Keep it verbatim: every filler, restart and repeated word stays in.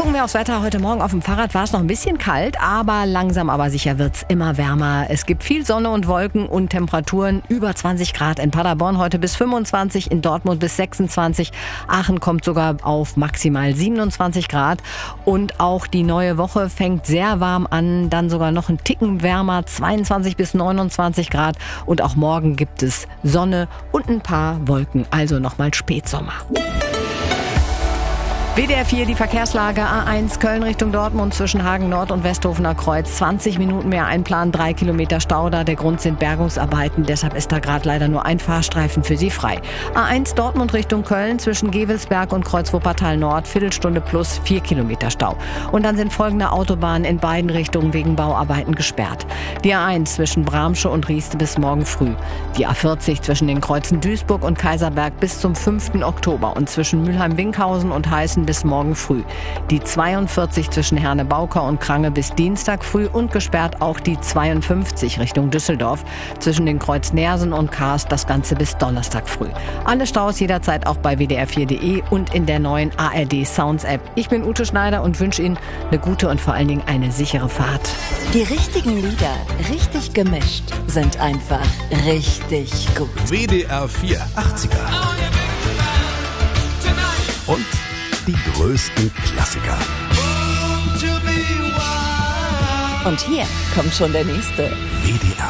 Gucken wir aufs Wetter. Heute Morgen auf dem Fahrrad war es noch ein bisschen kalt, aber langsam aber sicher wird's immer wärmer. Es gibt viel Sonne und Wolken und Temperaturen über zwanzig Grad. In Paderborn heute bis fünfundzwanzig, in Dortmund bis sechsundzwanzig. Aachen kommt sogar auf maximal siebenundzwanzig Grad. Und auch die neue Woche fängt sehr warm an, dann sogar noch ein Ticken wärmer, zweiundzwanzig bis neunundzwanzig Grad. Und auch morgen gibt es Sonne und ein paar Wolken, also nochmal Spätsommer. W D R vier, die Verkehrslage. A eins Köln Richtung Dortmund zwischen Hagen Nord und Westhofener Kreuz. zwanzig Minuten mehr einplanen, drei Kilometer Stau da. Der Grund sind Bergungsarbeiten, deshalb ist da gerade leider nur ein Fahrstreifen für Sie frei. A eins Dortmund Richtung Köln zwischen Gevelsberg und Kreuz Wuppertal Nord. Viertelstunde plus vier Kilometer Stau. Und dann sind folgende Autobahnen in beiden Richtungen wegen Bauarbeiten gesperrt. Die A eins zwischen Bramsche und Rieste bis morgen früh. Die A vierzig zwischen den Kreuzen Duisburg und Kaiserberg bis zum fünften Oktober und zwischen Mülheim-Winkhausen und Heißen bis morgen früh. Die zweiundvierzig zwischen Herne-Bauker und Krange bis Dienstag früh und gesperrt auch die zweiundfünfzig Richtung Düsseldorf zwischen den Kreuz Neersen und Karst, das Ganze bis Donnerstag früh. Alle Staus jederzeit auch bei w d r vier punkt d e und in der neuen A R D Sounds App. Ich bin Ute Schneider und wünsche Ihnen eine gute und vor allen Dingen eine sichere Fahrt. Die richtigen Lieder, richtig gemischt, sind einfach richtig gut. W D R vier achtziger. Und die größten Klassiker. Und hier kommt schon der nächste. W D R